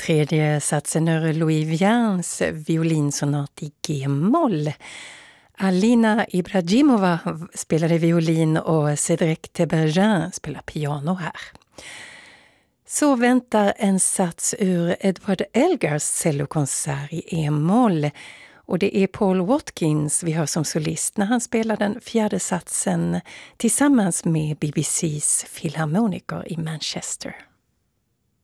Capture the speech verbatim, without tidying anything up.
Tredje satsen ur Louis Vians violinsonat i G-moll. Alina Ibragimova spelade violin och Cédric Tebergin spelar piano här. Så väntar en sats ur Edward Elgars cellokonsert i E-moll. Och det är Paul Watkins vi hör som solist när han spelar den fjärde satsen tillsammans med B B C:s filharmoniker i Manchester.